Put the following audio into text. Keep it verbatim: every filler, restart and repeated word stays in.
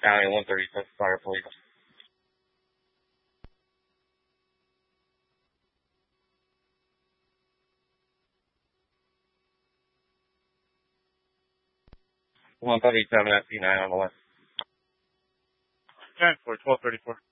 County one thirty-six Fire Police. one thirty-seven S C nine on the west. ten for twelve thirty-four.